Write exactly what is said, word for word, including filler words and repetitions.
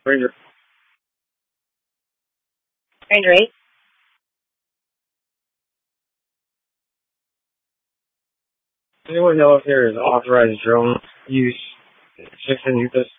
Ranger. Ranger eight. Does anyone know if there is authorized drone use just in this